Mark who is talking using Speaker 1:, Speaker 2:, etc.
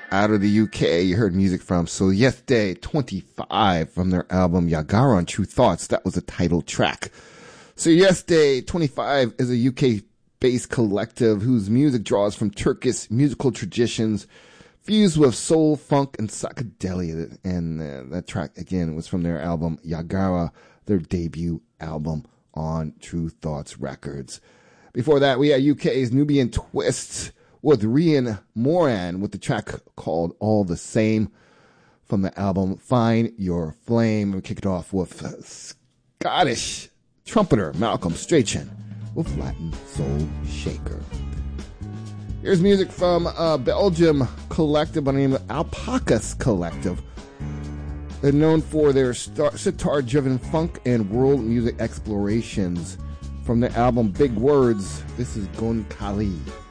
Speaker 1: Out of the UK, you heard music from Soyeste 25 from their album Yagara and True Thoughts. That was the title track. Soyeste 25 is a UK-based collective whose music draws from Turkish musical traditions fused with soul, funk, and psychedelia. And that track, again, was from their album Yagara, their debut album on True Thoughts Records. Before that, we had UK's Nubian Twist with Rian Moran with the track called All the Same from the album Find Your Flame. We kick it off with Scottish trumpeter Malcolm Strachan with Latin Soul Shaker. Here's music from a Belgium collective by the name of Alpacas Collective. They're known for their sitar-driven funk and world music explorations. From their album Big Words, this is Gon Kali.